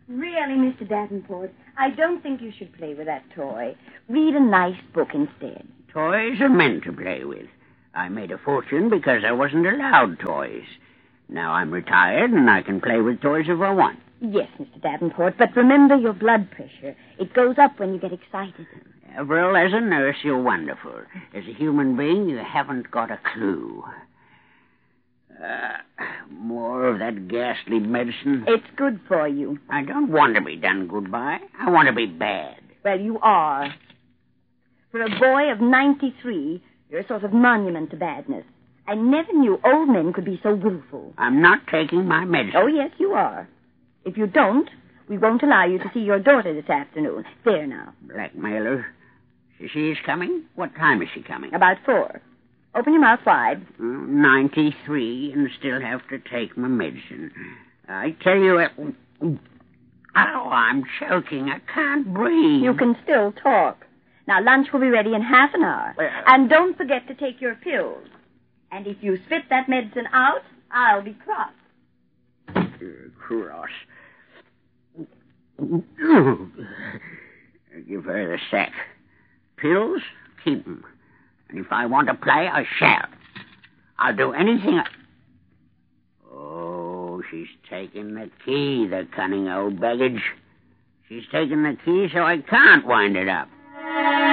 Really, Mr. Davenport, I don't think you should play with that toy. Read a nice book instead. Toys are meant to play with. I made a fortune because I wasn't allowed toys. Now I'm retired and I can play with toys if I want. Yes, Mr. Davenport, but remember your blood pressure. It goes up when you get excited. Avril, as a nurse, you're wonderful. As a human being, you haven't got a clue. More of that ghastly medicine. It's good for you. I don't want to be done good by. I want to be bad. Well, you are. For a boy of 93, you're a sort of monument to badness. I never knew old men could be so willful. I'm not taking my medicine. Oh, yes, you are. If you don't, we won't allow you to see your daughter this afternoon. There now. Blackmailer. She's coming? What time is she coming? About 4. Open your mouth wide. 93 and still have to take my medicine. I tell you... Oh, I'm choking. I can't breathe. You can still talk. Now, lunch will be ready in half an hour. And don't forget to take your pills. And if you spit that medicine out, I'll be cross. Cross. Give her the sack. Pills? Keep them. And if I want to play, I shall. I'll do anything Oh, she's taking the key, the cunning old baggage. She's taking the key so I can't wind it up.